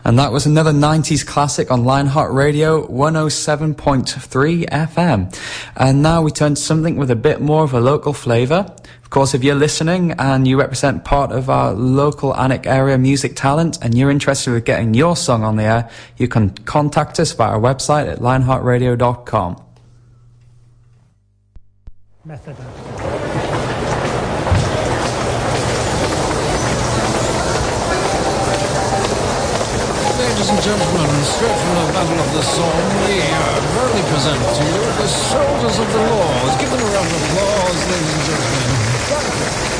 And that was another 90s classic on Lionheart Radio 107.3 FM. And now we turn to something with a bit more of a local flavour. Of course, if you're listening and you represent part of our local Alnwick area music talent and you're interested in getting your song on the air, you can contact us via our website at lionheartradio.com. Method. Ladies and gentlemen, straight from the Battle of the Somme, we proudly present to you the Soldiers of the Laws. Give them a round of applause, ladies and gentlemen. Thank you.